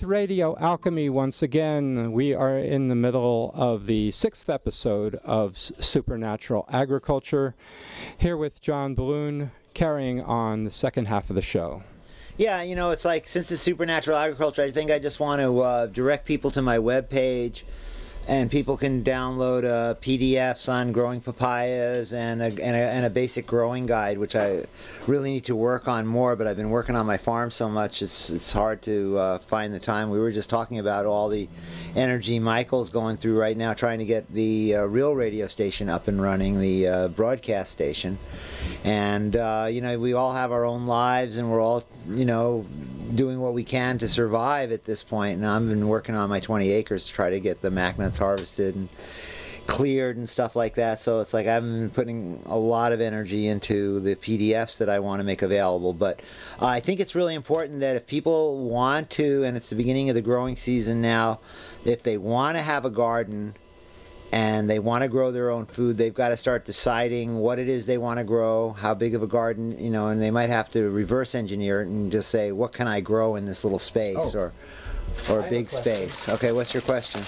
Radio Alchemy once again. We are in the middle of the 6th episode of Supernatural Agriculture, here with John Balloon, carrying on the second half of the show. Yeah, you know, it's like, since it's Supernatural Agriculture, I think I just want to direct people to my webpage, and people can download PDFs on growing papayas and a basic growing guide, which I really need to work on more, but I've been working on my farm so much, it's hard to find the time. We were just talking about all the energy Michael's going through right now, trying to get the real radio station up and running, the broadcast station. And, you know, we all have our own lives, and we're all, you know, doing what we can to survive at this point. And I've been working on my 20 acres to try to get the McNuts harvested and cleared and stuff like that. So it's like I've been putting a lot of energy into the PDFs that I want to make available. But I think it's really important that if people want to, and it's the beginning of the growing season now, if they want to have a garden and they want to grow their own food, they've got to start deciding what it is they want to grow, how big of a garden, you know, and they might have to reverse engineer it and just say, what can I grow in this little space or a big space? Okay, what's your question?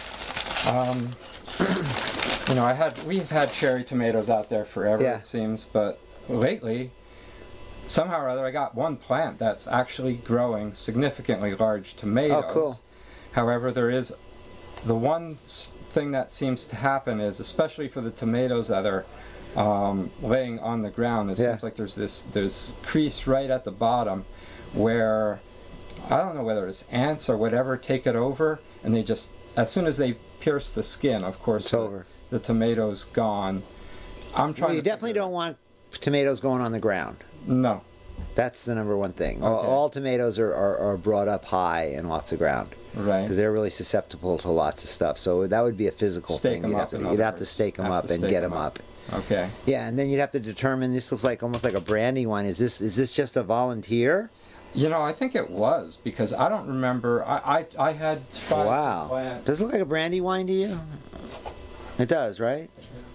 You know, we've had cherry tomatoes out there forever, it seems, but lately, somehow or other, I got one plant that's actually growing significantly large tomatoes. Oh, cool. However, there is the one thing that seems to happen is, especially for the tomatoes that are laying on the ground, it seems like there's crease right at the bottom where, I don't know whether it's ants or whatever, take it over, and they just, as soon as they pierce the skin, of course, the tomato's gone. You definitely don't want tomatoes going on the ground. No. That's the number one thing. Okay. All tomatoes are brought up high and off the ground. Right. Because they're really susceptible to lots of stuff. So that would be a physical thing. You'd have to stake them up and get them up. Okay. Yeah, and then you'd have to determine, this looks like almost like a brandy one. Is this just a volunteer? You know, I think it was, because I don't remember. I had tried to plant. Does it look like a brandy wine to you? It does, right?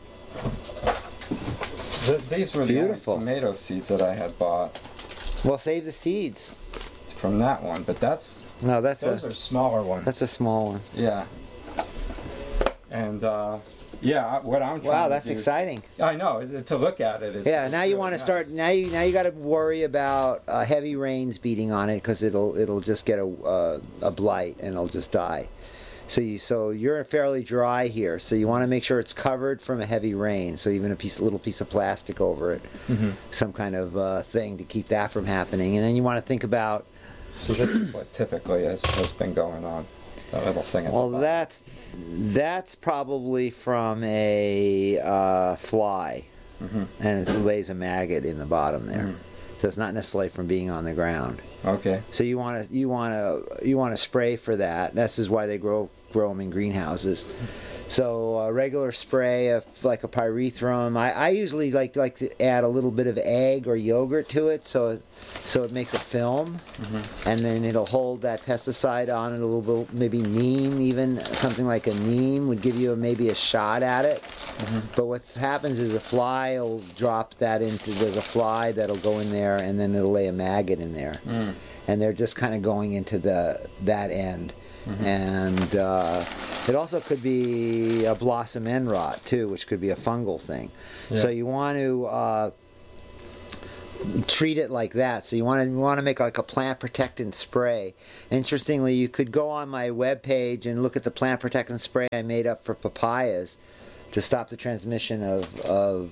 These were beautiful. The tomato seeds that I had bought. Well, save the seeds from that one, but those are smaller ones. That's a small one. Yeah. And what I'm trying wow, that's to do, exciting. I know, to look at it. Now you want to start. Now you got to worry about heavy rains beating on it, because it'll just get a blight and it'll just die. So you're fairly dry here, so you want to make sure it's covered from a heavy rain. So even a little piece of plastic over it, some kind of thing to keep that from happening. And then you want to think about. So this is what typically has been going on. That little thing. Well, that's probably from a fly, and it lays a maggot in the bottom there. So it's not necessarily from being on the ground. Okay. So you want to spray for that. This is why they grow them in greenhouses. So a regular spray of like a pyrethrum. I usually like to add a little bit of egg or yogurt to it, so it makes a film, and then it'll hold that pesticide on it a little bit. Maybe neem, even something like a neem would give you maybe a shot at it. But what happens is a fly will drop that into. There's a fly that'll go in there, and then it'll lay a maggot in there, and they're just kind of going into that end. And it also could be a blossom end rot too, which could be a fungal thing. So you want to treat it like that. So you want to make like a plant protectant spray. Interestingly, you could go on my webpage and look at the plant protectant spray I made up for papayas to stop the transmission of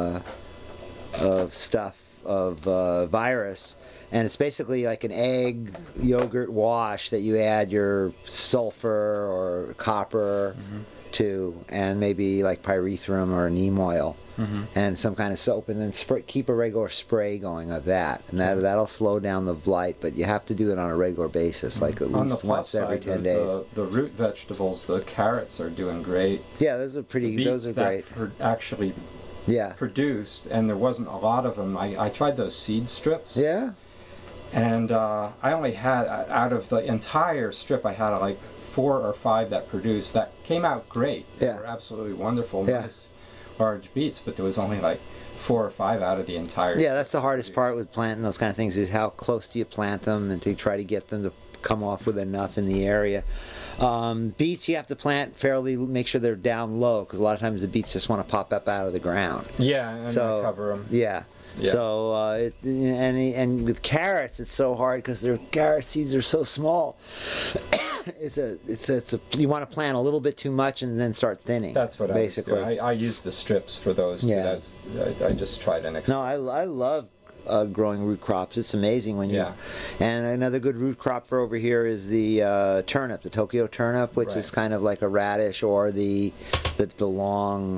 virus. And it's basically like an egg yogurt wash that you add your sulfur or copper to, and maybe like pyrethrum or neem oil, and some kind of soap, and then keep a regular spray going of that, and that'll slow down the blight. But you have to do it on a regular basis, like at least once every 10 days. The root vegetables, the carrots are doing great. Yeah, those are pretty. Those are great. Actually, produced, and there wasn't a lot of them. I tried those seed strips. Yeah. And I only had, out of the entire strip, I had like 4 or 5 that produced. That came out great. They were absolutely wonderful, nice large beets, but there was only like 4 or 5 out of the entire. Yeah, that's the hardest part with planting those kind of things, is how close do you plant them, and to try to get them to come off with enough in the area. Beets you have to plant fairly, make sure they're down low, because a lot of times the beets just want to pop up out of the ground. Yeah, and So, cover them. Yeah. Yeah. So and with carrots it's so hard because their carrot seeds are so small. it's a you want to plant a little bit too much and then start thinning. That's what basically. I was doing. I use the strips for those. Yeah. I just tried an. No, I love growing root crops. It's amazing when you. Yeah. And another good root crop for over here is the turnip, the Tokyo turnip, which is kind of like a radish, or the long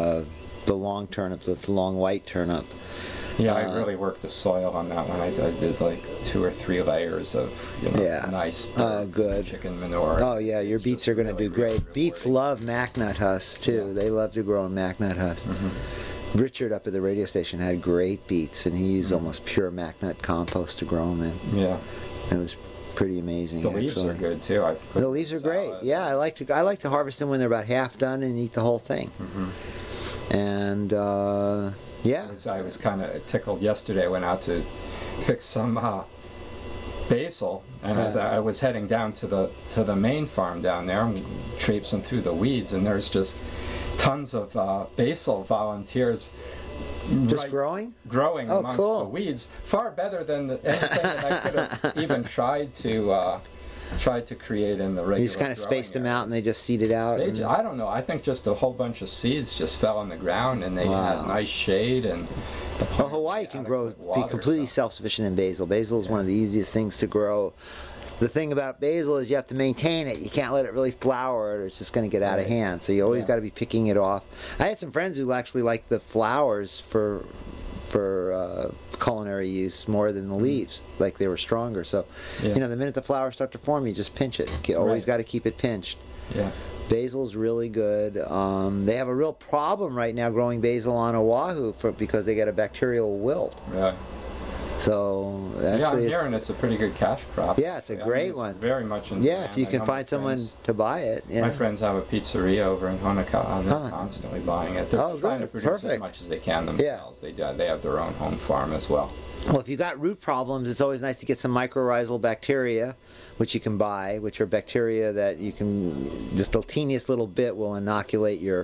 turnip, the long white turnip. Yeah, I really worked the soil on that one. I did like 2 or 3 layers of nice good chicken manure. Oh yeah, your beets are going to do great. Beets love McNut husks too. Yeah. They love to grow in McNut husks. Mm-hmm. Richard up at the radio station had great beets, and he used almost pure McNut compost to grow them in. Yeah, it was pretty amazing. The leaves are good too. The leaves are great. Yeah, I like to harvest them when they're about half done and eat the whole thing. Mm-hmm. And yeah. I was kind of tickled yesterday. I went out to pick some basil, and as I was heading down to the main farm down there, I'm traipsing through the weeds, and there's just tons of basil volunteers. Just growing amongst cool. the weeds, far better than anything that I could have even tried to create in the regular. You just kind of spaced them out and they just seeded out? I don't know. I think just a whole bunch of seeds just fell on the ground, and they had nice shade. And well, Hawaii can be completely self-sufficient in basil. Basil is one of the easiest things to grow. The thing about basil is you have to maintain it. You can't let it really flower, or it's just going to get out of hand. So you always got to be picking it off. I had some friends who actually liked the flowers for culinary use more than the leaves, like they were stronger. So the minute the flowers start to form, you just pinch it. You always got to keep it pinched. Yeah. Basil's really good. They have a real problem right now growing basil on Oahu because they get a bacterial wilt. Yeah. So actually, I'm hearing it's a pretty good cash crop. Yeah, it's a great one. Very much in demand. If you can find someone to buy it. Yeah. My friends have a pizzeria over in Honolulu. They're constantly buying it. They're trying to produce as much as they can themselves. Yeah. They have their own home farm as well. Well, if you've got root problems, it's always nice to get some mycorrhizal bacteria, which you can buy, which are bacteria that you can, just the teeniest little bit will inoculate your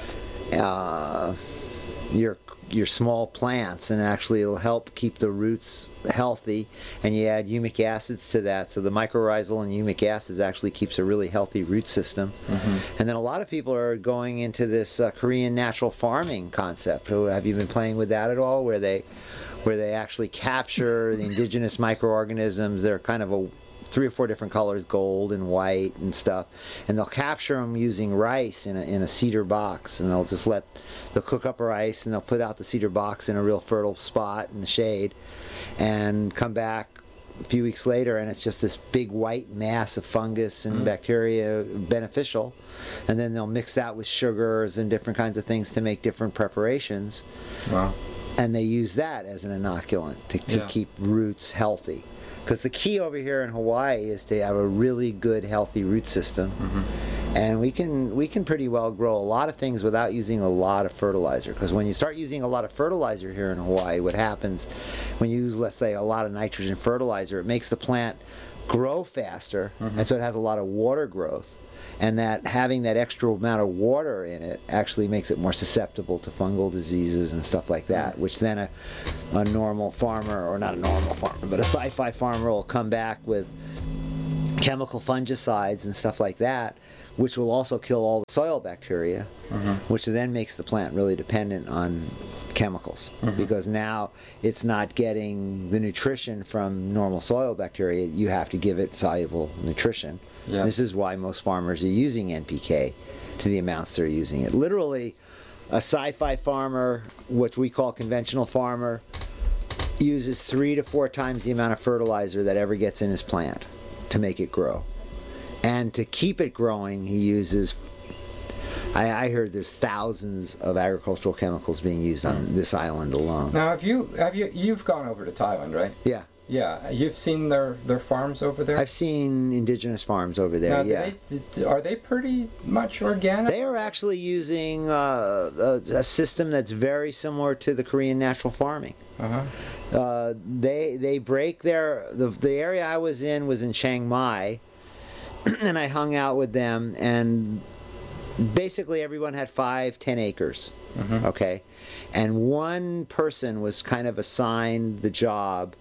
small plants, and actually it'll help keep the roots healthy. And you add humic acids to that, so the mycorrhizal and humic acids actually keeps a really healthy root system. Mm-hmm. And then a lot of people are going into this Korean natural farming concept. Have you been playing with that at all, where they actually capture the indigenous microorganisms? They're kind of 3 or 4 different colors, gold and white and stuff, and they'll capture them using rice in a cedar box, and they'll cook up rice, and they'll put out the cedar box in a real fertile spot in the shade, and come back a few weeks later, and it's just this big white mass of fungus and bacteria, beneficial. And then they'll mix that with sugars and different kinds of things to make different preparations. Wow. And they use that as an inoculant to keep roots healthy. Because the key over here in Hawaii is to have a really good, healthy root system. Mm-hmm. And we can pretty well grow a lot of things without using a lot of fertilizer. Because when you start using a lot of fertilizer here in Hawaii, what happens when you use, let's say, a lot of nitrogen fertilizer, it makes the plant grow faster, and so it has a lot of water growth. And that having that extra amount of water in it actually makes it more susceptible to fungal diseases and stuff like that, which then a normal farmer, or not a normal farmer, but a sci-fi farmer will come back with chemical fungicides and stuff like that, which will also kill all the soil bacteria, which then makes the plant really dependent on chemicals, because now it's not getting the nutrition from normal soil bacteria. You have to give it soluble nutrition. Yeah. This is why most farmers are using NPK to the amounts they're using it. Literally, a sci-fi farmer, what we call conventional farmer, uses 3 to 4 times the amount of fertilizer that ever gets in his plant to make it grow. And to keep it growing, he uses, I heard there's thousands of agricultural chemicals being used on this island alone. Now, you've gone over to Thailand, right? Yeah. Yeah, you've seen their farms over there? I've seen indigenous farms over there. Now, are they pretty much organic? They are actually using a system that's very similar to the Korean natural farming. They break the area I was in Chiang Mai, and I hung out with them, and basically everyone had 5-10 acres. Okay, and one person was kind of assigned the job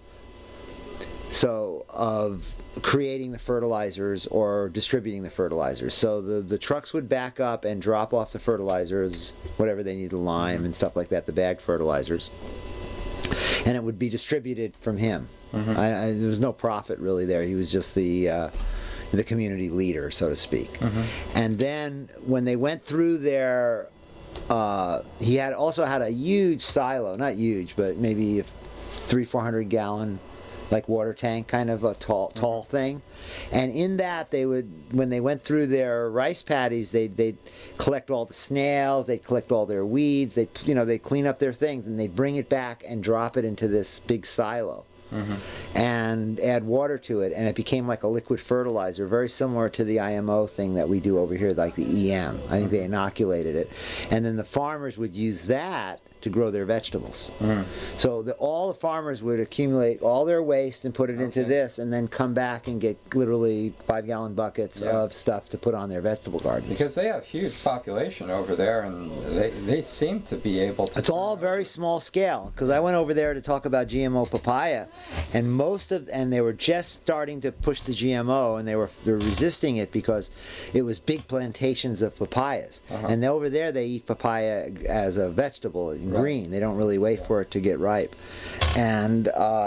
of creating the fertilizers or distributing the fertilizers. So the trucks would back up and drop off the fertilizers, whatever they need, the lime and stuff like that, the bagged fertilizers, and it would be distributed from him. There was no profit really there. He was just the community leader, so to speak. And then when they went through their he also had a huge silo, not huge, but maybe a 300-400 gallon like water tank, kind of a tall thing. And in that, they would, when they went through their rice paddies, they'd collect all the snails, they'd collect all their weeds, they'd clean up their things, and they'd bring it back and drop it into this big silo. And add water to it, and it became like a liquid fertilizer, very similar to the IMO thing that we do over here, like the EM. I think they inoculated it. And then the farmers would use that to grow their vegetables. So all the farmers would accumulate all their waste and put it into this, and then come back and get literally 5-gallon buckets of stuff to put on their vegetable gardens. Because they have huge population over there, and they seem to be able to... It's all very small scale, because I went over there to talk about GMO papaya, and they were just starting to push the GMO, and they were resisting it because it was big plantations of papayas. And over there they eat papaya as a vegetable, green. They don't really wait for it to get ripe. And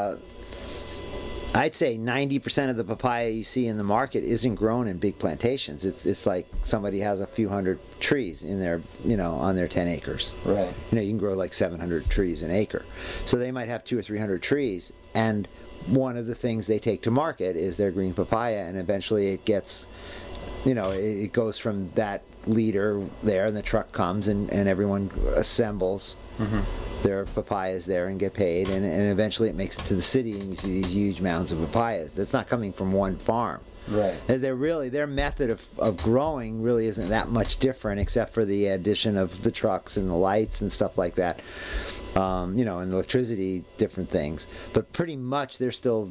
I'd say 90% of the papaya you see in the market isn't grown in big plantations. It's like somebody has a few hundred trees in their, on their 10 acres. Right. You can grow like 700 trees an acre. So they might have 200 or 300 trees, and one of the things they take to market is their green papaya, and eventually it gets, it goes from that leader there, and the truck comes, and everyone assembles their papayas there and get paid, and eventually it makes it to the city, and you see these huge mounds of papayas. That's not coming from one farm. Right. Their method of growing really isn't that much different, except for the addition of the trucks and the lights and stuff like that. And electricity, different things. But pretty much they're still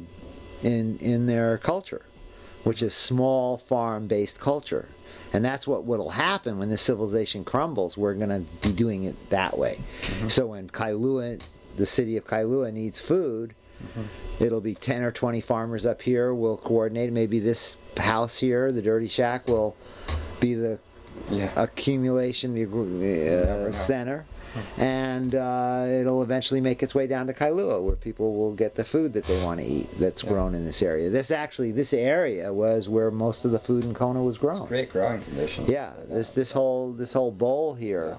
in their culture, which is small farm-based culture. And that's what'll happen when this civilization crumbles. We're going to be doing it that way. So when Kailua, the city of Kailua, needs food, it'll be 10 or 20 farmers up here will coordinate. Maybe this house here, the Dirty Shack, will be the accumulation, the center. And it'll eventually make its way down to Kailua, where people will get the food that they want to eat that's grown in this area. This area was where most of the food in Kona was grown. It's great growing conditions. Yeah, this whole bowl here.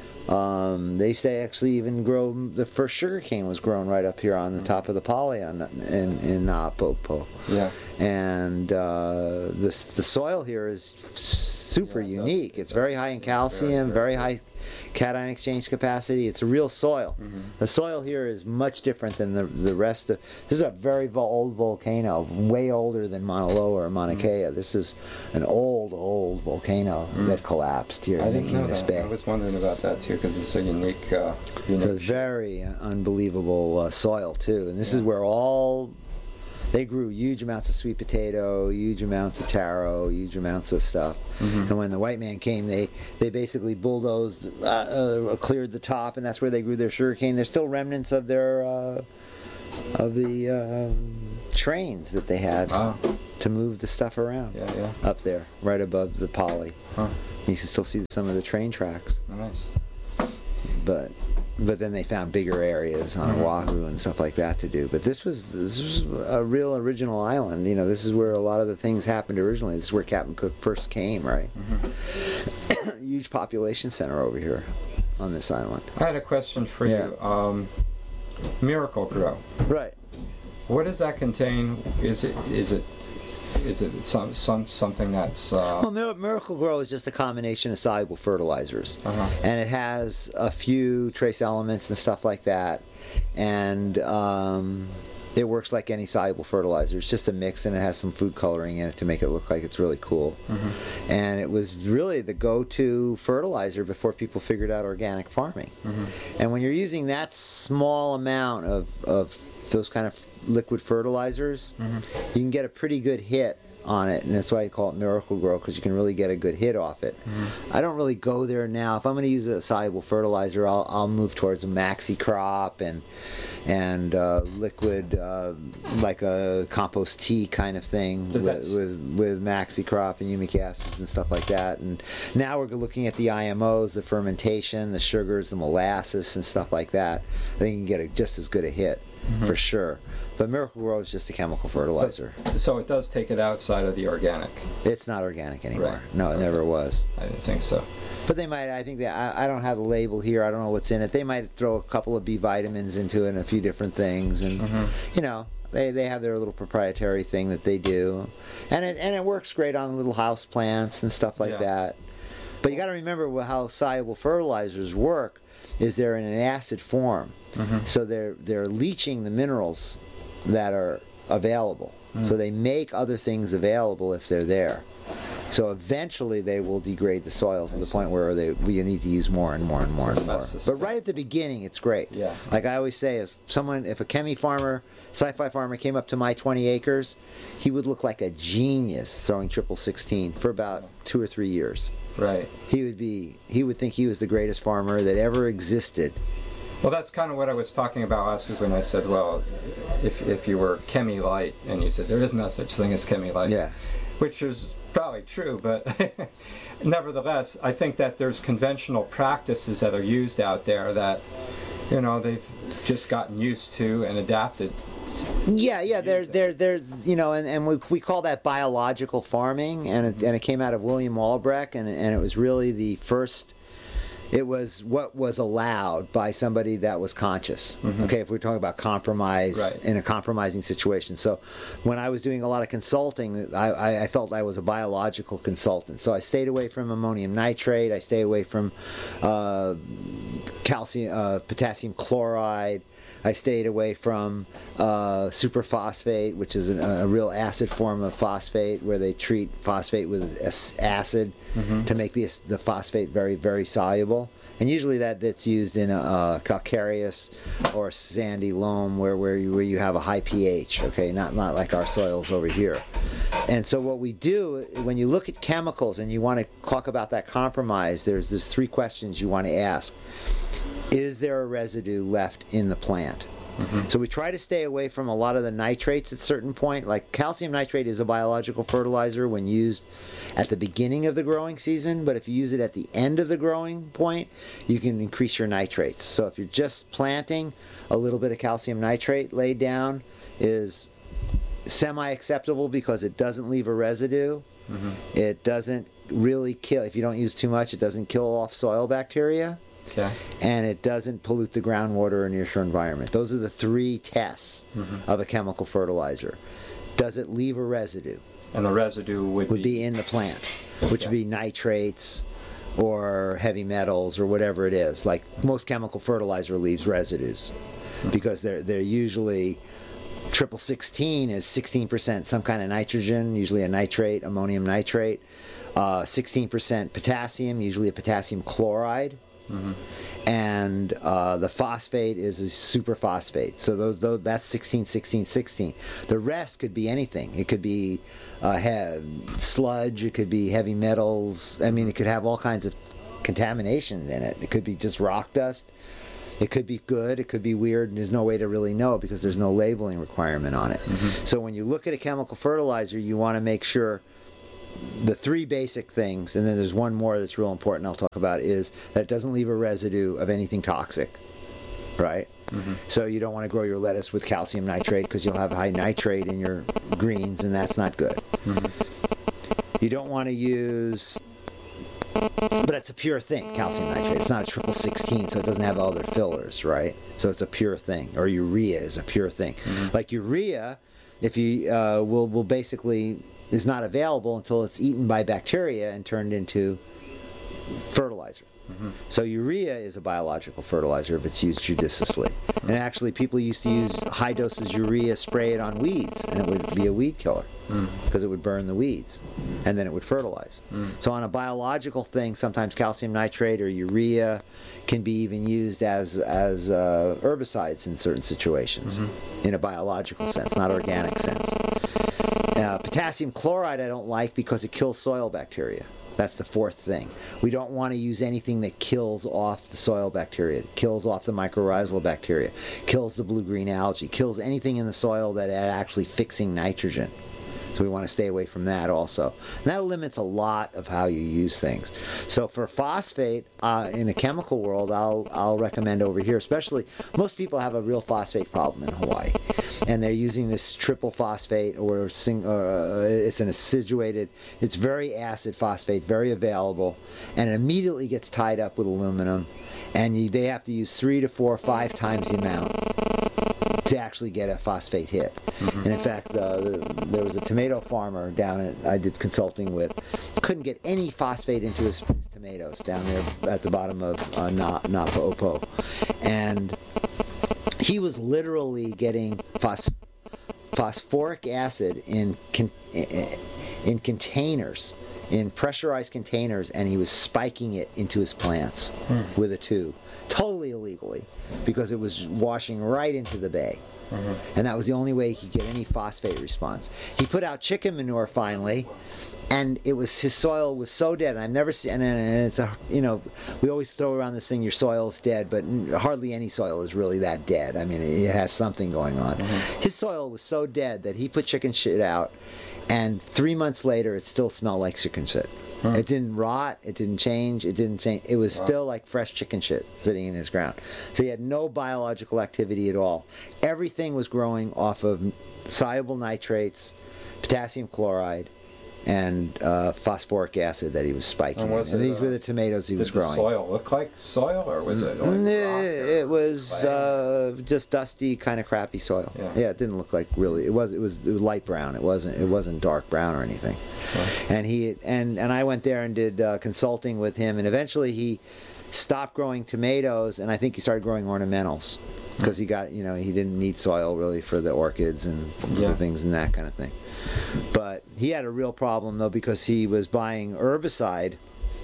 They used to actually even grow, the first sugar cane was grown right up here on the top of the poly in Na'apopo. Yeah. And the soil here is super unique. It's very high in calcium, very high cation exchange capacity. It's a real soil. The soil here is much different than the rest of... This is a very old volcano, way older than Mauna Loa or Mauna Kea. This is an old volcano that collapsed here, making this bay. I was wondering about that too, because it's a unique... It's a very unbelievable soil too, and this is where they grew huge amounts of sweet potato, huge amounts of taro, huge amounts of stuff. And when the white man came, they basically bulldozed, cleared the top, and that's where they grew their sugarcane. There's still remnants of the trains that they had to move the stuff around up there, right above the poly. You can still see some of the train tracks. Nice. But then they found bigger areas on Oahu and stuff like that to do. But this was a real original island. This is where a lot of the things happened originally. This is where Captain Cook first came, right? Huge population center over here on this island. I had a question for you. Miracle-Gro. Right. What does that contain? Is it something that's... Well, Miracle-Gro is just a combination of soluble fertilizers. And it has a few trace elements and stuff like that. And it works like any soluble fertilizer. It's just a mix, and it has some food coloring in it to make it look like it's really cool. And it was really the go-to fertilizer before people figured out organic farming. And when you're using that small amount of those kind of liquid fertilizers, you can get a pretty good hit on it, and that's why I call it Miracle-Gro, because you can really get a good hit off it. I don't really go there now. If I'm going to use a soluble fertilizer, I'll move towards a Maxi-Crop and liquid, like a compost tea kind of thing with Maxi-Crop and humic acids and stuff like that. And now we're looking at the IMOs, the fermentation, the sugars, the molasses, and stuff like that. I think you can get just as good a hit for sure. But Miracle-Gro is just a chemical fertilizer. So it does take it outside of the organic. It's not organic anymore. Right. No, it never was. I didn't think so. But they might, I think that, I don't have the label here, I don't know what's in it. They might throw a couple of B vitamins into it and a few different things. And, you know, they have their little proprietary thing that they do. And it works great on little house plants and stuff like that. But you got to remember how soluble fertilizers work is they're in an acid form. So they're leaching the minerals that are available. So they make other things available if they're there. So eventually they will degrade the soil to the point where you need to use more and more and more and more. But right at the beginning, it's great. Yeah. Like I always say, if a chemi farmer, sci-fi farmer came up to my 20 acres, he would look like a genius throwing 1616 for about 2 or 3 years. Right. He would think he was the greatest farmer that ever existed. Well, that's kind of what I was talking about last week when I said, well, if you were Chemi Light, and you said there is no such thing as Chemi Light, which is probably true, but nevertheless, I think that there's conventional practices that are used out there that, you know, they've just gotten used to and adapted. Yeah, they're you know, and we call that biological farming, and it came out of William Albrecht, and it was really the first. It was what was allowed by somebody that was conscious. Okay, if we're talking about compromise in a compromising situation. So when I was doing a lot of consulting, I felt I was a biological consultant. So I stayed away from ammonium nitrate. I stayed away from potassium chloride. I stayed away from superphosphate, which is a real acid form of phosphate, where they treat phosphate with acid to make the phosphate very, very soluble. And usually that's used in a calcareous or sandy loam where you have a high pH. Okay, not like our soils over here. And so what we do when you look at chemicals and you want to talk about that compromise, there's 3 questions you want to ask. Is there a residue left in the plant? So we try to stay away from a lot of the nitrates at a certain point. Like calcium nitrate is a biological fertilizer when used at the beginning of the growing season, but if you use it at the end of the growing point, you can increase your nitrates. So if you're just planting, a little bit of calcium nitrate laid down is semi-acceptable because it doesn't leave a residue. It doesn't really kill, if you don't use too much, it doesn't kill off soil bacteria. Okay. And it doesn't pollute the groundwater or nearshore environment. Those are the 3 tests of a chemical fertilizer. Does it leave a residue? And the residue would be in the plant, which would be nitrates or heavy metals or whatever it is. Like most chemical fertilizer leaves residues because they're usually 1616 is 16% some kind of nitrogen, usually a nitrate, ammonium nitrate, 16% potassium, usually a potassium chloride. And the phosphate is a superphosphate. So that's 16, 16, 16. The rest could be anything. It could be sludge. It could be heavy metals. I mean, it could have all kinds of contamination in it. It could be just rock dust. It could be good. It could be weird. And there's no way to really know because there's no labeling requirement on it. So when you look at a chemical fertilizer, you want to make sure the 3 basic things, and then there's one more that's real important I'll talk about, is that it doesn't leave a residue of anything toxic, right? So you don't want to grow your lettuce with calcium nitrate because you'll have high nitrate in your greens, and that's not good. You don't want to use, but it's a pure thing, calcium nitrate. It's not a 1616, so it doesn't have other fillers, right? So it's a pure thing. Or urea is a pure thing. Like urea, if you will basically is not available until it's eaten by bacteria and turned into fertilizer. So urea is a biological fertilizer if it's used judiciously. And actually people used to use high doses urea, spray it on weeds, and it would be a weed killer because it would burn the weeds and then it would fertilize. So on a biological thing, sometimes calcium nitrate or urea can be even used as herbicides in certain situations in a biological sense, not organic sense. Potassium chloride I don't like because it kills soil bacteria. That's the fourth thing. We don't want to use anything that kills off the soil bacteria, kills off the mycorrhizal bacteria, kills the blue-green algae, kills anything in the soil that is actually fixing nitrogen. So we want to stay away from that also. And that limits a lot of how you use things. So for phosphate, in the chemical world, I'll recommend over here, especially, most people have a real phosphate problem in Hawaii. And they're using this triple phosphate, or it's an acidulated, it's very acid phosphate, very available, and it immediately gets tied up with aluminum, and they have to use 3 to 4 or 5 times the amount to actually get a phosphate hit. And in fact, there was a tomato farmer down I did consulting with, couldn't get any phosphate into his tomatoes down there at the bottom of Napo'opo. And he was literally getting phosphoric acid in containers, in pressurized containers, and he was spiking it into his plants with a tube, totally illegally, because it was washing right into the bay. And that was the only way he could get any phosphate response. He put out chicken manure finally, and his soil was so dead. And I've never seen, and it's we always throw around this thing, your soil's dead, but hardly any soil is really that dead. I mean, it has something going on. His soil was so dead that he put chicken shit out, and 3 months later, it still smelled like chicken shit. It didn't rot, it didn't change, it was still like fresh chicken shit sitting in his ground. So he had no biological activity at all. Everything was growing off of soluble nitrates, potassium chloride, and phosphoric acid that he was spiking. And these were the tomatoes he was growing. Did the soil look like soil, or was it like rock? It was just dusty, kind of crappy soil. Yeah, it didn't look like really. It was light brown. It wasn't dark brown or anything. And and I went there and did consulting with him, and eventually he stopped growing tomatoes, and I think he started growing ornamentals because he didn't need soil really for the orchids and the things and that kind of thing. But he had a real problem though, because he was buying herbicide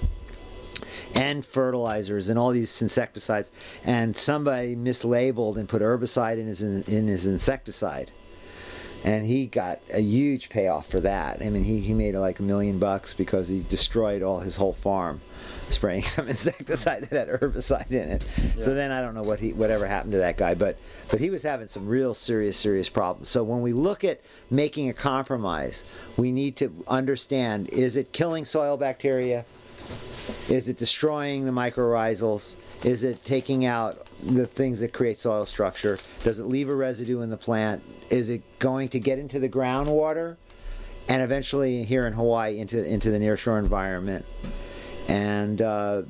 and fertilizers and all these insecticides, and somebody mislabeled and put herbicide in his insecticide, and he got a huge payoff for that. I mean, he made like $1 million because he destroyed his whole farm spraying some insecticide that had herbicide in it. So then I don't know whatever happened to that guy, but he was having some real serious problems. So when we look at making a compromise, we need to understand, is it killing soil bacteria? Is it destroying the mycorrhizals? Is it taking out the things that create soil structure? Does it leave a residue in the plant? Is it going to get into the groundwater and eventually here in Hawaii into the nearshore environment? And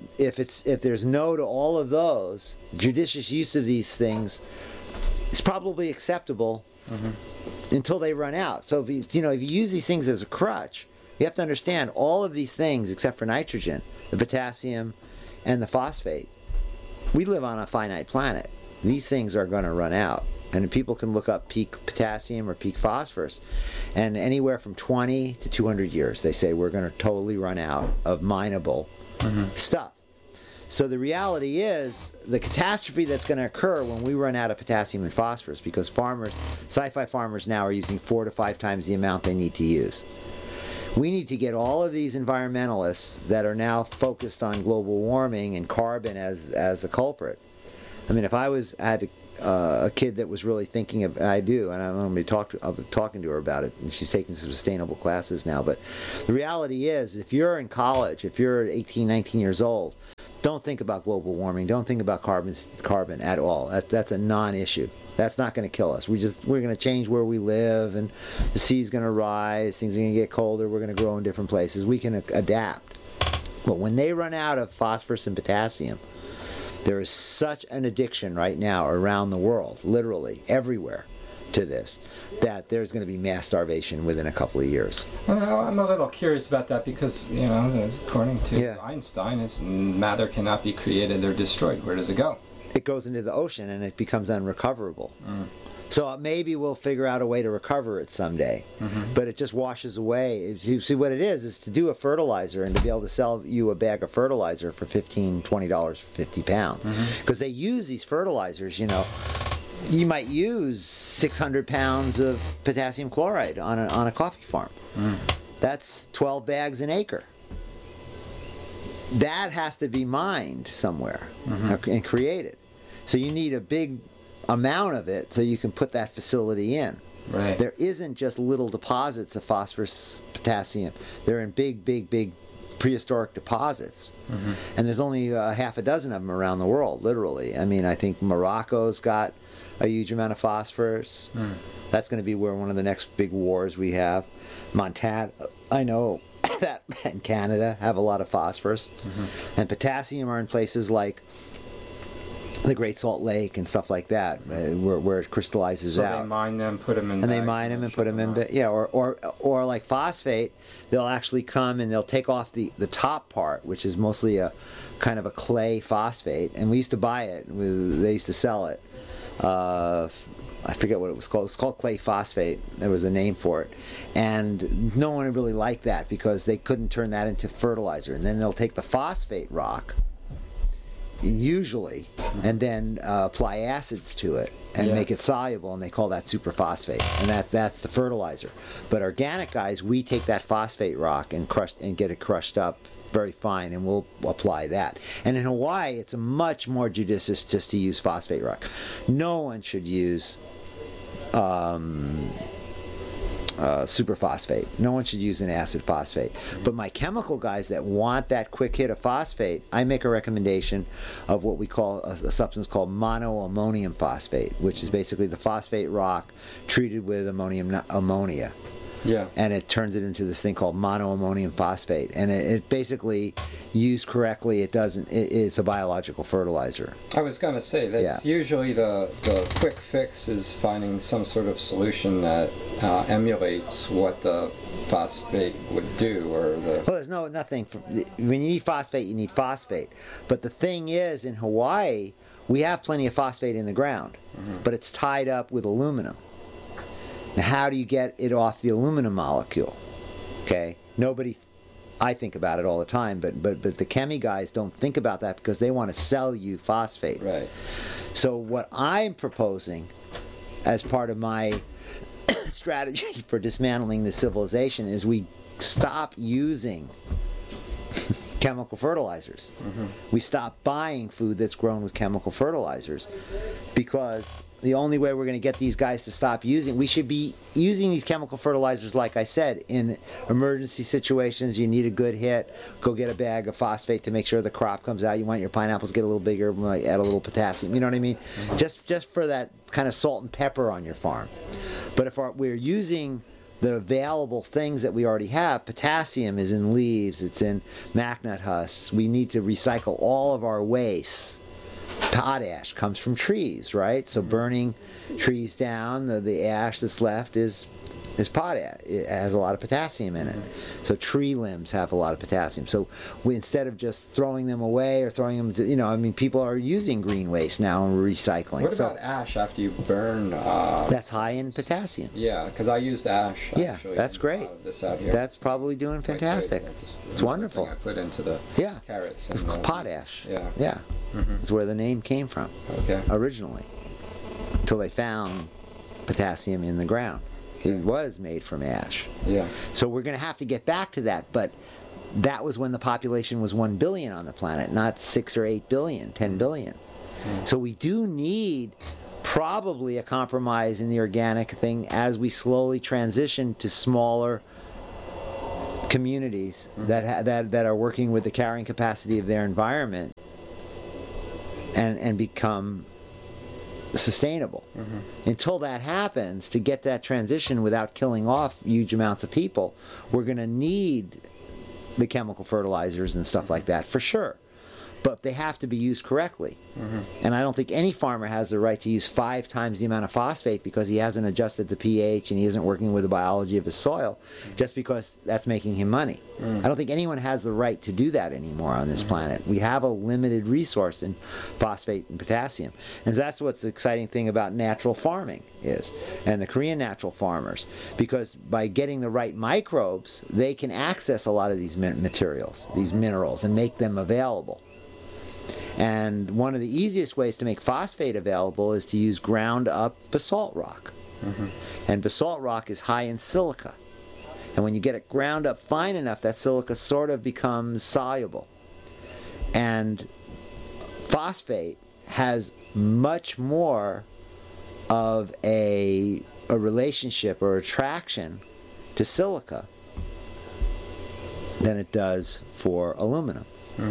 if there's no to all of those, judicious use of these things is probably acceptable until they run out. So if you use these things as a crutch, you have to understand all of these things except for nitrogen, the potassium, and the phosphate. We live on a finite planet. These things are going to run out. And people can look up peak potassium or peak phosphorus, and anywhere from 20 to 200 years, they say we're going to totally run out of mineable stuff. So the reality is the catastrophe that's going to occur when we run out of potassium and phosphorus, because sci-fi farmers now are using 4 to 5 times the amount they need to use. We need to get all of these environmentalists that are now focused on global warming and carbon as the culprit. I mean, if I had a kid that was really thinking of, I do, and I'm going to be talking to her about it, and she's taking some sustainable classes now, but the reality is, if you're in college, if you're 18, 19 years old, don't think about global warming, don't think about carbon at all. That's a non-issue. That's not going to kill us. We're going to change where we live, and the sea's going to rise, things are going to get colder, we're going to grow in different places. We can adapt. But when they run out of phosphorus and potassium, there is such an addiction right now around the world, literally everywhere, to this, that there's going to be mass starvation within a couple of years. Well, I'm a little curious about that because, according to Einstein, matter cannot be created or destroyed. Where does it go? It goes into the ocean and it becomes unrecoverable. So maybe we'll figure out a way to recover it someday, but it just washes away. You see, what it is to do a fertilizer and to be able to sell you a bag of fertilizer for $15, $20 for 50 pounds. Because they use these fertilizers, you might use 600 pounds of potassium chloride on a coffee farm. That's 12 bags an acre. That has to be mined somewhere and created. So you need a big amount of it so you can put that facility in. Right. There isn't just little deposits of phosphorus, potassium. They're in big prehistoric deposits. And there's only half a dozen of them around the world, literally. I mean, I think Morocco's got a huge amount of phosphorus. That's going to be where one of the next big wars we have. Montana, I know that, and Canada have a lot of phosphorus. And potassium are in places like the Great Salt Lake and stuff like that, where it crystallizes out. So they mine them, put them in. And they mine them and put them in. Or like phosphate, they'll actually come and they'll take off the top part, which is mostly a kind of a clay phosphate. And we used to buy it. They used to sell it. I forget what it was called. It was called clay phosphate. There was a name for it. And no one really liked that because they couldn't turn that into fertilizer. And then they'll take the phosphate rock, usually, and then apply acids to it and make it soluble, and they call that superphosphate, and that's the fertilizer. But organic guys, we take that phosphate rock and get it crushed up very fine, and we'll apply that. And in Hawaii, it's much more judicious just to use phosphate rock. No one should use superphosphate. No one should use an acid phosphate. But my chemical guys that want that quick hit of phosphate, I make a recommendation of what we call a substance called monoammonium phosphate, which is basically the phosphate rock treated with ammonia. Yeah. And it turns it into this thing called monoammonium phosphate. And it basically, used correctly, it's a biological fertilizer. I was going to say, that's usually the quick fix is finding some sort of solution that emulates what the phosphate would do, or the... Well, there's nothing. When you need phosphate, you need phosphate. But the thing is, in Hawaii, we have plenty of phosphate in the ground, but it's tied up with aluminum. Now, how do you get it off the aluminum molecule? Okay, I think about it all the time, but the chemi guys don't think about that because they want to sell you phosphate. Right. So what I'm proposing as part of my strategy for dismantling the civilization is we stop using chemical fertilizers. We stop buying food that's grown with chemical fertilizers, because the only way we're going to get these guys to stop we should be using these chemical fertilizers, like I said, in emergency situations. You need a good hit, go get a bag of phosphate to make sure the crop comes out. You want your pineapples to get a little bigger, might add a little potassium, you know what I mean? Just for that kind of salt and pepper on your farm. But if we're using the available things that we already have, potassium is in leaves, it's in McNut husks. We need to recycle all of our waste. Potash comes from trees, right? So burning trees down, the ash that's left is potash. It has a lot of potassium in it. So tree limbs have a lot of potassium. So we, instead of just throwing them away or throwing them to, people are using green waste now and recycling. What about ash after you burn? That's high in potassium. Yeah, because I used ash. Actually, that's great. This out here. That's probably doing fantastic. It's wonderful. I put into the carrots. It's called potash. Yeah. It's where the name came from. Okay. Originally, until they found potassium in the ground. It was made from ash. Yeah. So we're going to have to get back to that, but that was when the population was 1 billion on the planet, not 6 or 8 billion, 10 billion. So we do need probably a compromise in the organic thing as we slowly transition to smaller communities that are working with the carrying capacity of their environment and become sustainable. Until that happens, to get that transition without killing off huge amounts of people, we're going to need the chemical fertilizers and stuff like that, for sure. but they have to be used correctly. And I don't think any farmer has the right to use 5 times the amount of phosphate because he hasn't adjusted the pH and he isn't working with the biology of his soil, just because that's making him money. I don't think anyone has the right to do that anymore on this planet. We have a limited resource in phosphate and potassium. And that's what's the exciting thing about natural farming is, and the Korean natural farmers, because by getting the right microbes, they can access a lot of these materials, these minerals, and make them available. And one of the easiest ways to make phosphate available is to use ground up basalt rock. And basalt rock is high in silica. And when you get it ground up fine enough, that silica sort of becomes soluble. And phosphate has much more of a relationship or attraction to silica than it does for aluminum.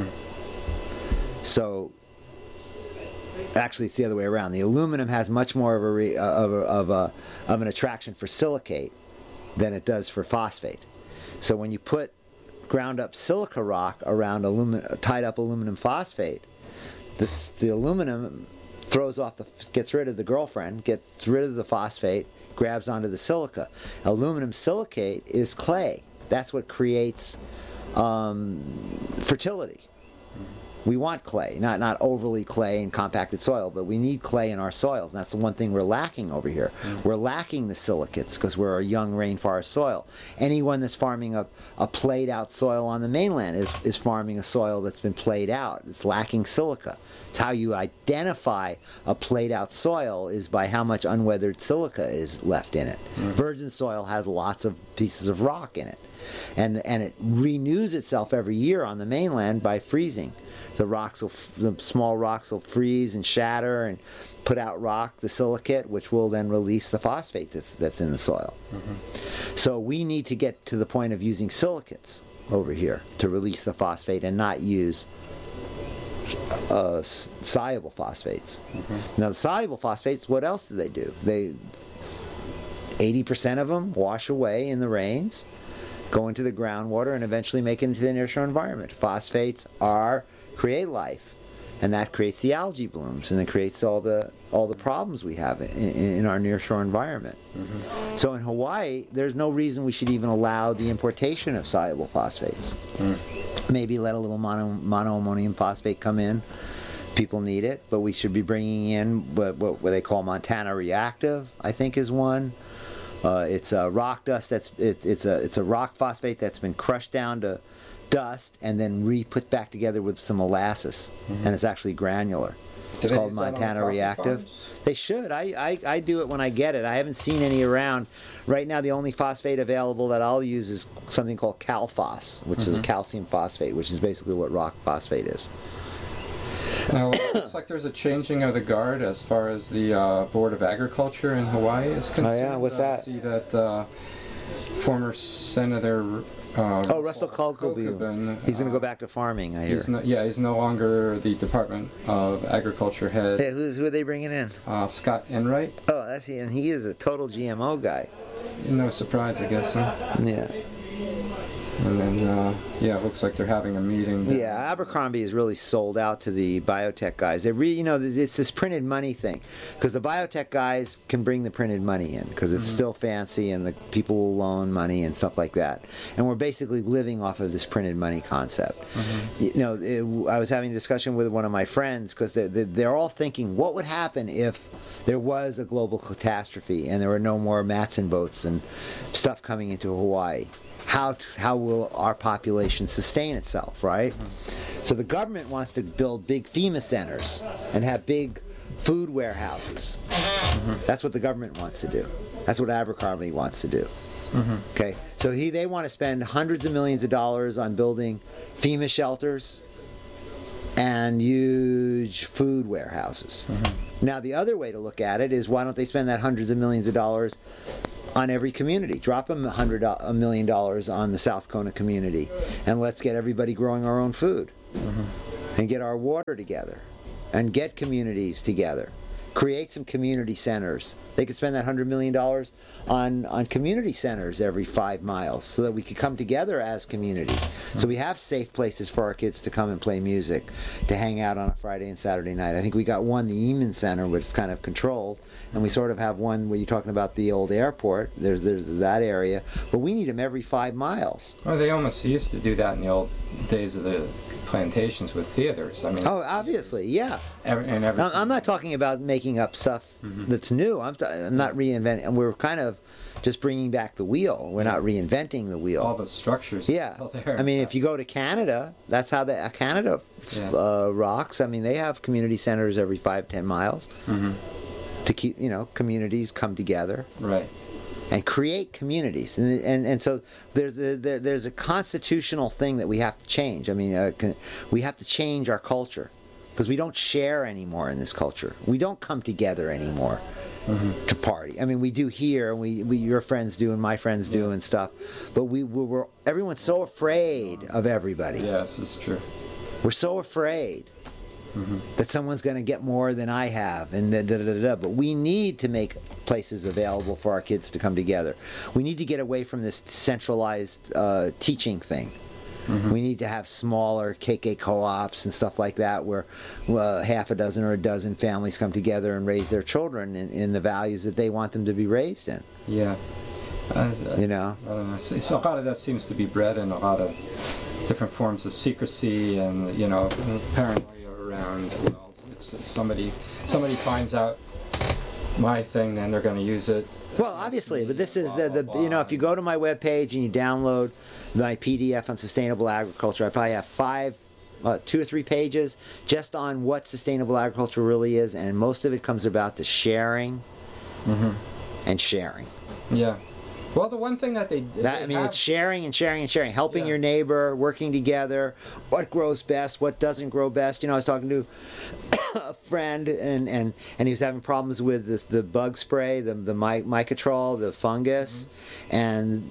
So actually it's the other way around. The aluminum has much more of an attraction for silicate than it does for phosphate. So when you put ground up silica rock around tied up aluminum phosphate, the aluminum gets rid of the girlfriend, gets rid of the phosphate, grabs onto the silica. Aluminum silicate is clay. That's what creates fertility. We want clay, not overly clay and compacted soil, but we need clay in our soils. And that's the one thing we're lacking over here. We're lacking the silicates because we're a young rainforest soil. Anyone that's farming a played out soil on the mainland is farming a soil that's been played out. It's lacking silica. It's how you identify a played out soil is by how much unweathered silica is left in it. Virgin soil has lots of pieces of rock in it. And it renews itself every year on the mainland by freezing. The small rocks will freeze and shatter and put out rock, the silicate, which will then release the phosphate that's in the soil. So we need to get to the point of using silicates over here to release the phosphate and not use soluble phosphates. Now the soluble phosphates, what else do? 80% of them wash away in the rains, go into the groundwater, and eventually make it into the nearshore environment. Phosphates create life, and that creates the algae blooms, and it creates all the problems we have in our nearshore environment. So in Hawaii, there's no reason we should even allow the importation of soluble phosphates. Maybe let a little monoammonium phosphate come in. People need it, but we should be bringing in what they call Montana Reactive, I think is one. It's a rock dust it's a rock phosphate that's been crushed down to dust and then put back together with some molasses, and it's actually granular. It's called Montana Reactive. They should. I do it when I get it. I haven't seen any around. Right now the only phosphate available that I'll use is something called Calphos, which is calcium phosphate, which is basically what rock phosphate is. Now, it looks like there's a changing of the guard as far as the Board of Agriculture in Hawaii is concerned. Oh yeah, what's that? I see that former Senator Russell Kokubun. He's going to go back to farming, I hear. He's no longer the Department of Agriculture head. Hey, who are they bringing in? Scott Enright. Oh, that's he, and he is a total GMO guy. No surprise, I guess, huh? Yeah. And then, it looks like they're having a meeting. Yeah, Abercrombie is really sold out to the biotech guys. They it's this printed money thing, because the biotech guys can bring the printed money in, because it's still fancy, and the people will loan money and stuff like that. And we're basically living off of this printed money concept. I was having a discussion with one of my friends, because they're all thinking, what would happen if there was a global catastrophe and there were no more Matson boats and stuff coming into Hawaii? How will our population sustain itself, right? So the government wants to build big FEMA centers and have big food warehouses. That's what the government wants to do. That's what Abercrombie wants to do. Okay, so they want to spend hundreds of millions of dollars on building FEMA shelters and huge food warehouses. Now the other way to look at it is, why don't they spend that hundreds of millions of dollars on every community? Drop them $100 million on the South Kona community, and let's get everybody growing our own food, and get our water together, and get communities together, Create some community centers. They could spend that $100 million on community centers every 5 miles so that we could come together as communities. So we have safe places for our kids to come and play music, to hang out on a Friday and Saturday night. I think we got one, the Eamon Center, which is kind of controlled, and we sort of have one where you're talking about the old airport. There's that area, but we need them every 5 miles. Well, they almost used to do that in the old days of the plantations with theaters. I mean, oh, obviously, yeah. And everything. I'm not talking about making up stuff that's new. I'm not reinventing. And we're kind of just bringing back the wheel. We're not reinventing the wheel. All the structures. Yeah. Still there. I mean, if you go to Canada, that's how Canada rocks. I mean, they have community centers every 5-10 miles to keep communities come together. Right. And create communities, and so there's a constitutional thing that we have to change. I mean, we have to change our culture because we don't share anymore in this culture. We don't come together anymore to party. I mean, we do here, and we your friends do, and my friends do, and stuff. But we're everyone's so afraid of everybody. Yes, it's true. We're so afraid that someone's going to get more than I have, and but we need to make places available for our kids to come together. We need to get away from this centralized teaching thing. We need to have smaller KK co-ops and stuff like that where half a dozen or a dozen families come together and raise their children in the values that they want them to be raised in. Yeah. You know? So a lot of that seems to be bred in a lot of different forms of secrecy and, paranoia around as well. If somebody finds out my thing, then they're going to use it. Well, obviously, but this is if you go to my webpage and you download my PDF on sustainable agriculture, I probably have 2 or 3 pages just on what sustainable agriculture really is, and most of it comes about to sharing and sharing. Yeah. Well, the one thing that it's sharing and sharing and sharing, helping your neighbor, working together, what grows best, what doesn't grow best. I was talking to a friend, and he was having problems with the bug spray, the Mycotrol, the fungus, and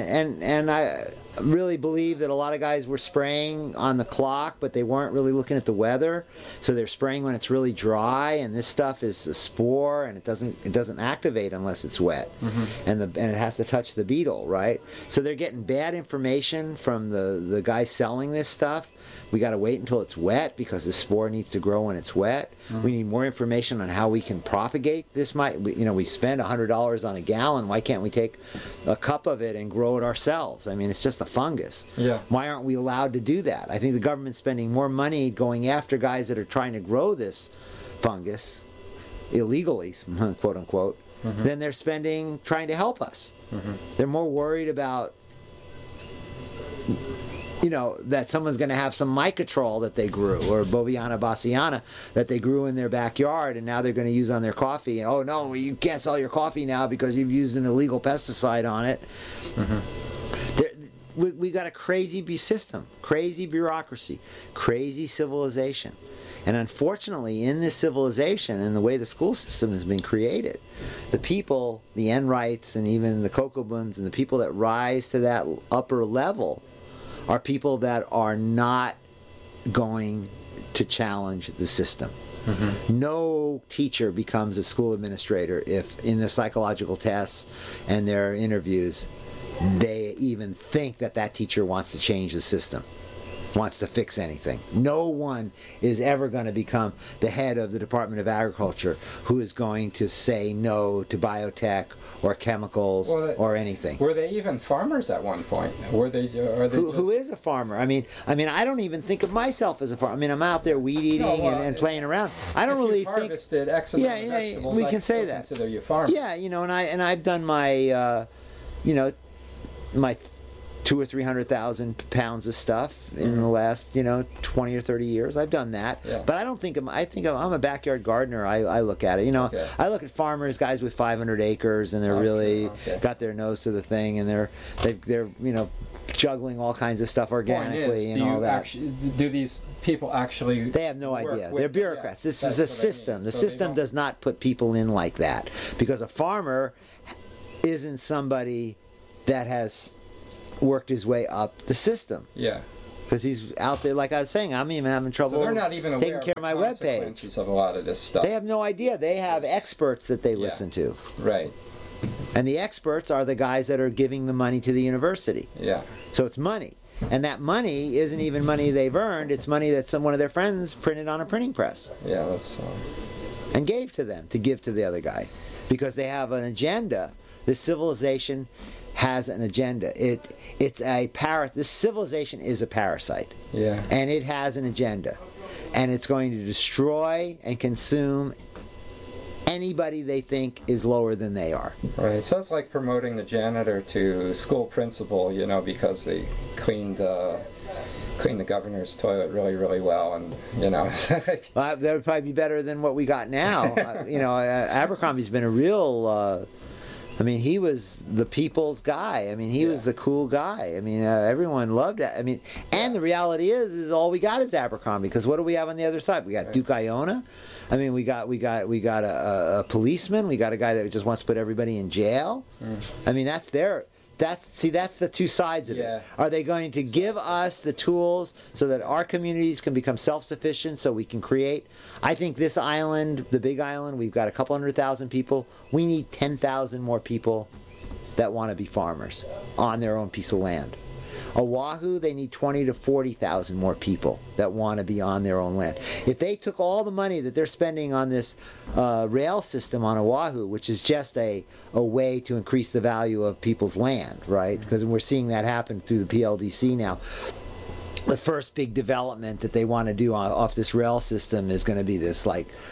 I really believe that a lot of guys were spraying on the clock, but they weren't really looking at the weather, so they're spraying when it's really dry, and this stuff is a spore, and it doesn't activate unless it's wet, and it has to touch the beetle, right? So they're getting bad information from the guy selling this stuff. We got to wait until it's wet because the spore needs to grow when it's wet. We need more information on how we can propagate this. We spend $100 on a gallon. Why can't we take a cup of it and grow it ourselves? I mean, it's just a fungus. Yeah. Why aren't we allowed to do that? I think the government's spending more money going after guys that are trying to grow this fungus illegally, quote unquote, than they're spending trying to help us. They're more worried about that someone's going to have some Mycotrol that they grew, or Boviana bassiana that they grew in their backyard, and now they're going to use on their coffee. Oh no, you can't sell your coffee now because you've used an illegal pesticide on it. We got a crazy system, crazy bureaucracy, crazy civilization. And unfortunately, in this civilization and the way the school system has been created, the people, the Enrights and even the Kokobuns and the people that rise to that upper level are people that are not going to challenge the system. No teacher becomes a school administrator if in their psychological tests and their interviews they even think that teacher wants to change the system, wants to fix anything. No one is ever going to become the head of the Department of Agriculture who is going to say no to biotech or chemicals or anything. Were they even farmers at one point? Were they? Who is a farmer? I mean, I don't even think of myself as a farmer. I mean, I'm out there weed eating and playing around. I don't really think. Harvested X amount of vegetables, we can say that. Consider you farmer. Yeah, and I've done my, my 200,000 or 300,000 pounds of stuff in the last 20 or 30 years. I've done that, but I don't think I'm a backyard gardener. I look at it. I look at farmers, guys with 500 acres, and they're really got their nose to the thing, and they're juggling all kinds of stuff organically and all that. Do these people actually? They have no idea. They're bureaucrats. This is a system. The system does not put people in like that, because a farmer isn't somebody that has worked his way up the system. Yeah. Because he's out there, like I was saying, I'm even having trouble So they're not even aware taking care of my webpage. consequences of a lot of this stuff. They have no idea. They have experts that they listen to. Right. And the experts are the guys that are giving the money to the university. Yeah. So it's money. And that money isn't even money they've earned. It's money that one of their friends printed on a printing press. Yeah, that's... and gave to them to give to the other guy. Because they have an agenda. This civilization has an agenda. This civilization is a parasite. Yeah. And it has an agenda. And it's going to destroy and consume anybody they think is lower than they are. Right. So it's like promoting the janitor to school principal, because they cleaned the governor's toilet really, really well, and Well, that would probably be better than what we got now. Abercrombie's been a real. He was the people's guy. He was the cool guy. Everyone loved it. And the reality is all we got is Abercrombie. Because what do we have on the other side? We got Duke Iona. We got a policeman. We got a guy that just wants to put everybody in jail. That's the two sides of it. Are they going to give us the tools so that our communities can become self-sufficient so we can create? I think this island, the big island, we've got a couple 100,000 people. We need 10,000 more people that want to be farmers on their own piece of land. Oahu, they need 20 to 40,000 more people that want to be on their own land. If they took all the money that they're spending on this rail system on Oahu, which is just a way to increase the value of people's land, right? Because we're seeing that happen through the PLDC now. The first big development that they want to do off this rail system is going to be this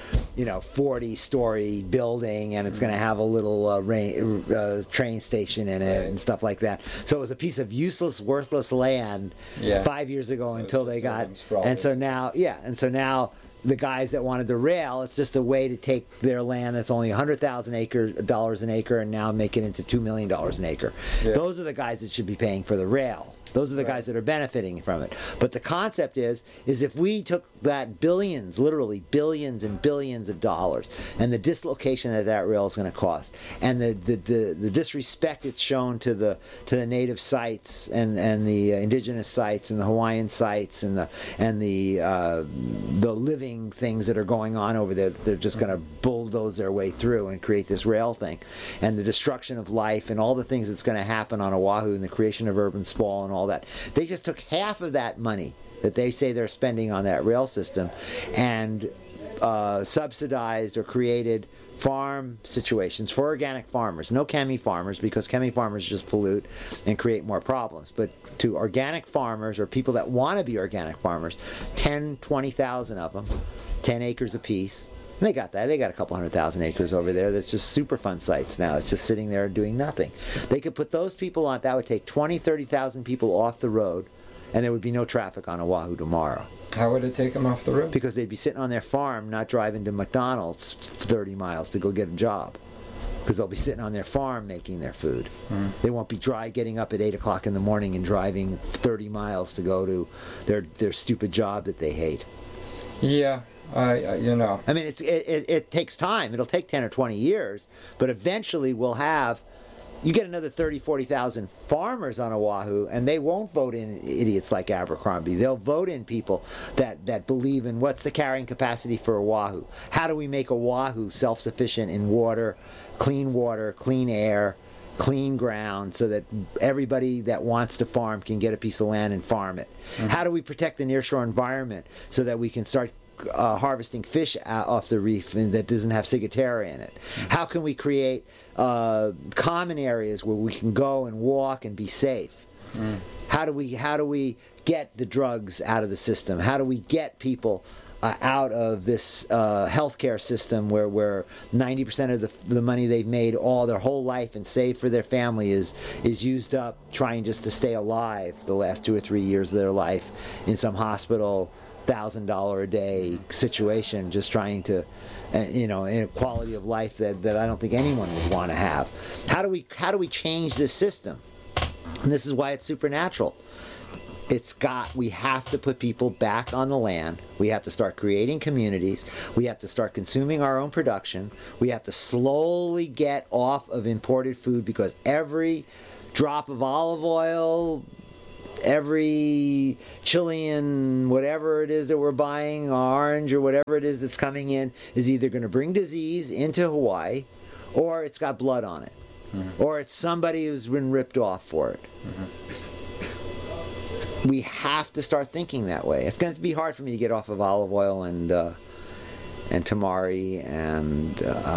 40-story building, and it's going to have a little train station in it and stuff like that. So it was a piece of useless, worthless land 5 years ago until they got, and so now the guys that wanted the rail, it's just a way to take their land that's only $100,000 an acre and now make it into $2 million an acre. Yeah. Those are the guys that should be paying for the rail. Those are the guys that are benefiting from it. But the concept is if we took that billions, literally billions and billions of dollars, and the dislocation that rail is going to cost, and the disrespect it's shown to the native sites and the indigenous sites and the Hawaiian sites and the living things that are going on over there, they're just going to bulldoze their way through and create this rail thing, and the destruction of life and all the things that's going to happen on Oahu and the creation of urban sprawl and all that. They just took half of that money that they say they're spending on that rail system and subsidized or created farm situations for organic farmers. No chemi farmers, because chemi farmers just pollute and create more problems. But to organic farmers, or people that want to be organic farmers, 20,000 of them, 10 acres apiece. And they got that. They got a couple 100,000 acres over there that's just Superfund sites now. It's just sitting there doing nothing. They could put those people on. That would take 30,000 people off the road, and there would be no traffic on Oahu tomorrow. How would it take them off the road? Because they'd be sitting on their farm, not driving to McDonald's 30 miles to go get a job. Because they'll be sitting on their farm making their food. They won't be getting up at 8 o'clock in the morning and driving 30 miles to go to their stupid job that they hate. Yeah. It takes time. It'll take 10 or 20 years, but eventually you get another 30, 40,000 farmers on Oahu, and they won't vote in idiots like Abercrombie. They'll vote in people that believe in what's the carrying capacity for Oahu. How do we make Oahu self-sufficient in water, clean air, clean ground, so that everybody that wants to farm can get a piece of land and farm it? How do we protect the nearshore environment so that we can start harvesting fish off the reef and that doesn't have ciguatera in it? How can we create common areas where we can go and walk and be safe? How do we get the drugs out of the system? How do we get people out of this healthcare system where 90% of the money they've made all their whole life and saved for their family is used up trying just to stay alive the last 2 or 3 years of their life in some hospital $1,000 a day situation, just trying to, in a quality of life that I don't think anyone would want to have. How do we change this system? And this is why it's supernatural. We have to put people back on the land. We have to start creating communities. We have to start consuming our own production. We have to slowly get off of imported food, because every drop of olive oil every Chilean whatever it is that we're buying, orange or whatever it is that's coming in, is either going to bring disease into Hawaii, or it's got blood on it, or it's somebody who's been ripped off for it. We have to start thinking that way. It's going to be hard for me to get off of olive oil and tamari and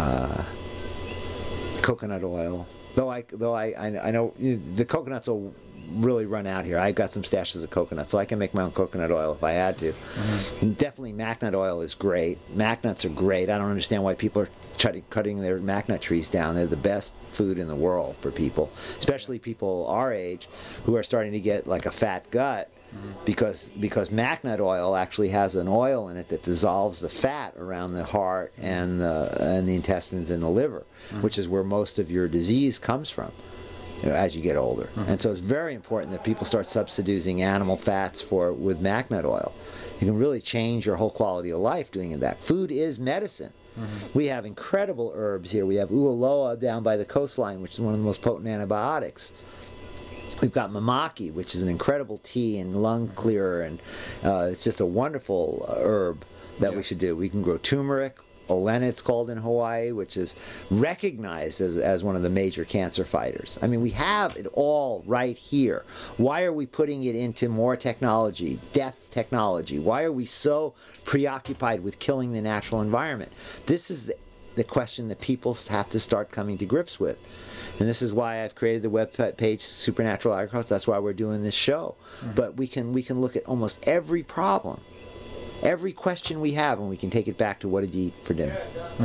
coconut oil. Though I know the coconuts will really run out here. I've got some stashes of coconut, so I can make my own coconut oil if I had to. Definitely MacNut oil is great. MacNuts are great. I don't understand why people are cutting their MacNut trees down. They're the best food in the world for people, especially people our age who are starting to get like a fat gut. Because MacNut oil actually has an oil in it that dissolves the fat around the heart and the intestines and the liver, which is where most of your disease comes from, as you get older. And so it's very important that people start substituting animal fats with MacNut oil. You can really change your whole quality of life doing that. Food is medicine. We have incredible herbs here. We have ualoa down by the coastline, which is one of the most potent antibiotics. We've got mamaki, which is an incredible tea and lung clearer, and it's just a wonderful herb that we should do. We can grow turmeric, olena it's called in Hawaii, which is recognized as one of the major cancer fighters. I mean, we have it all right here. Why are we putting it into more technology, death technology? Why are we so preoccupied with killing the natural environment? This is the question that people have to start coming to grips with. And this is why I've created the web page Supernatural Agriculture. That's why we're doing this show. But we can look at almost every problem, every question we have, and we can take it back to what did you eat for dinner?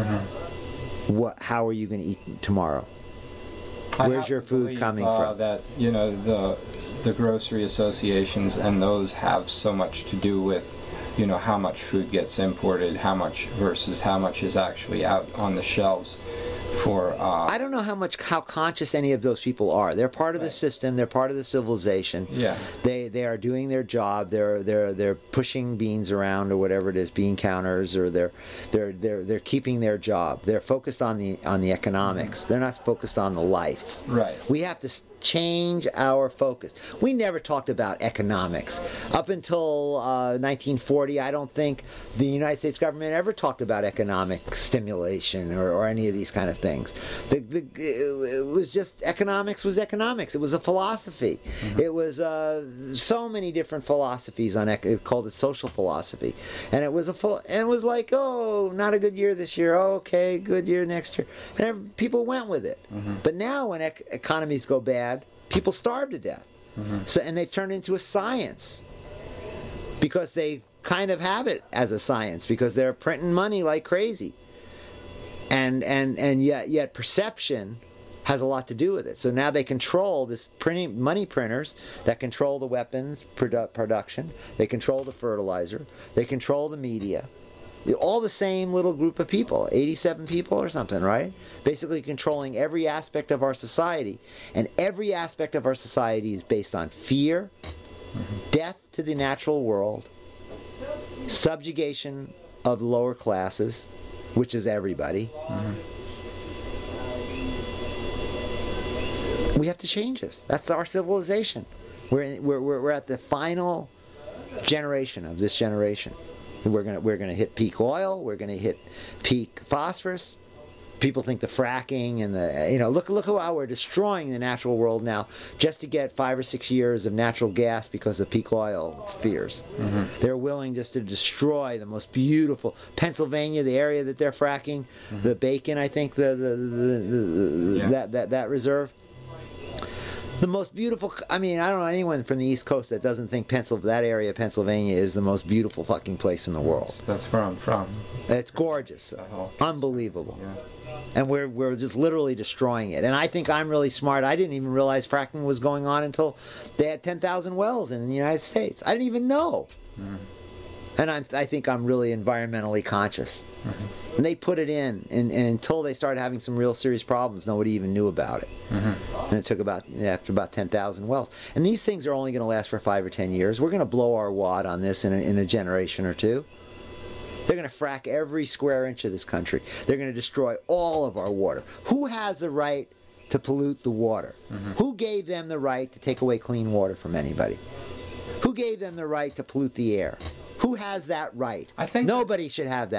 How are you going to eat tomorrow? Where's your food coming from? That the grocery associations and those have so much to do with how much food gets imported, how much versus how much is actually out on the shelves. I don't know how conscious any of those people are. They're part of the system. They're part of the civilization. Yeah. They are doing their job. They're pushing beans around or whatever it is, bean counters, or they're keeping their job. They're focused on the economics. They're not focused on the life. Right. We have to change our focus. We never talked about economics. Up until 1940, I don't think the United States government ever talked about economic stimulation or any of these kind of things. It was just, economics was economics. It was a philosophy. It was so many different philosophies on it called it social philosophy. And it was like, oh, not a good year this year. Oh, okay, good year next year. And people went with it. But now when economies go bad, people starve to death. And they've turned into a science because they kind of have it as a science because they're printing money like crazy. And yet perception has a lot to do with it. So now they control this money printers that control the weapons production. They control the fertilizer. They control the media. All the same little group of people, 87 people or something, right? Basically controlling every aspect of our society. And every aspect of our society is based on fear, death to the natural world, subjugation of the lower classes, which is everybody. We have to change this. That's our civilization. We're at the final generation of this generation. We're gonna hit peak oil. We're gonna hit peak phosphorus. People think the fracking and look how we're destroying the natural world now just to get 5 or 6 years of natural gas because of peak oil fears. They're willing just to destroy the most beautiful Pennsylvania, the area that they're fracking, the Bacon, I think that reserve. The most beautiful, I don't know anyone from the East Coast that doesn't think that area of Pennsylvania is the most beautiful fucking place in the world. That's where I'm from. It's gorgeous. Unbelievable. Yeah. And we're just literally destroying it. And I think I'm really smart. I didn't even realize fracking was going on until they had 10,000 wells in the United States. I didn't even know. And I think I'm really environmentally conscious. And they put it in, and until they started having some real serious problems, nobody even knew about it. And it took after about 10,000 wells. And these things are only going to last for 5 or 10 years. We're going to blow our wad on this in a generation or two. They're going to frack every square inch of this country. They're going to destroy all of our water. Who has the right to pollute the water? Who gave them the right to take away clean water from anybody? Who gave them the right to pollute the air? Who has that right? I think nobody should have that